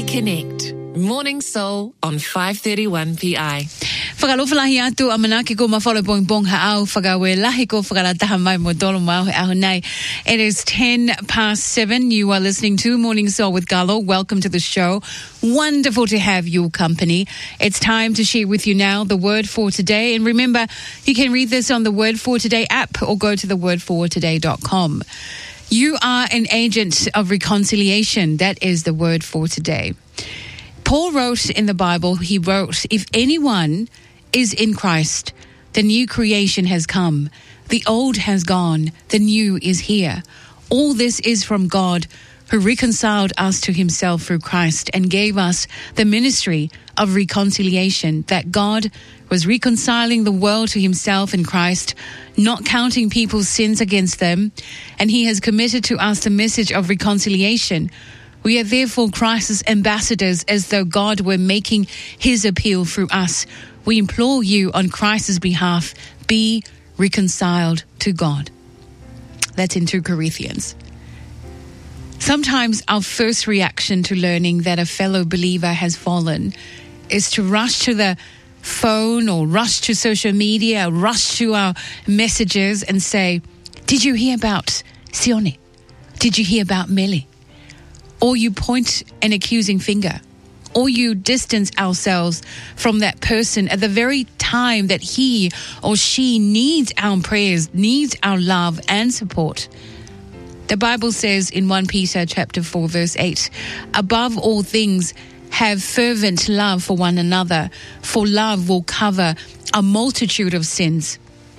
Reconnect. Morning Soul on 5:31 PI. Whakalofalahi atu amanaki ko mawhalo bong ha'au whakawe lahi ko whakalataha mai mo dolo mau he ahonei. It is 7:10. You are listening to Morning Soul with Galo. Welcome to the show. Wonderful to have your company. It's time to share with you now the Word for Today. And remember, you can read this on the Word for Today app or go to thewordfortoday.com. You are an agent of reconciliation. That is the Word for Today. Paul wrote in the Bible, he wrote, if anyone is in Christ, the new creation has come. The old has gone. The new is here. All this is from God, who reconciled us to himself through Christ and gave us the ministry of reconciliation, that God was reconciling the world to himself in Christ, not counting people's sins against them, and he has committed to us the message of reconciliation. We are therefore Christ's ambassadors, as though God were making his appeal through us. We implore you on Christ's behalf, be reconciled to God. That's in 2 Corinthians. Sometimes our first reaction to learning that a fellow believer has fallen is to rush to the phone or rush to social media, rush to our messages and say, did you hear about Sione? Did you hear about Melly? Or you point an accusing finger, or you distance ourselves from that person at the very time that he or she needs our prayers, needs our love and support. The Bible says in 1 Peter chapter 4 verse 8, above all things, have fervent love for one another, for love will cover a multitude of sins.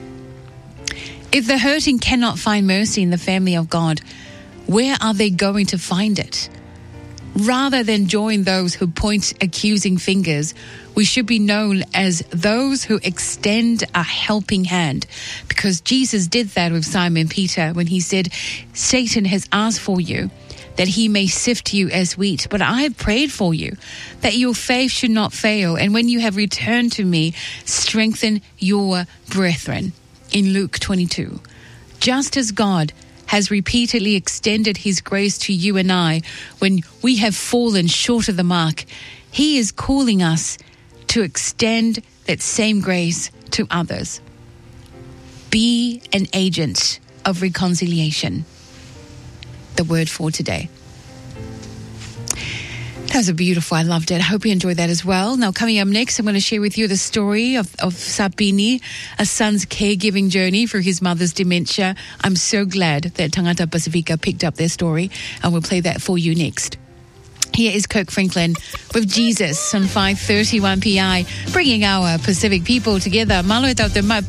If the hurting cannot find mercy in the family of God, where are they going to find it? Rather than join those who point accusing fingers, we should be known as those who extend a helping hand, because Jesus did that with Simon Peter when he said, Satan has asked for you that he may sift you as wheat, but I have prayed for you that your faith should not fail, and when you have returned to me, strengthen your brethren. In Luke 22. Just as God has repeatedly extended his grace to you and I when we have fallen short of the mark, he is calling us to extend that same grace to others. Be an agent of reconciliation. The word for today. That was beautiful. I loved it. I hope you enjoyed that as well. Now, coming up next, I'm going to share with you the story of Sapini, a son's caregiving journey through his mother's dementia. I'm so glad that Tangata Pacifica picked up their story, and we'll play that for you next. Here is Kirk Franklin with Jesus on 5:31 PI, bringing our Pacific people together. Malo e tau te mai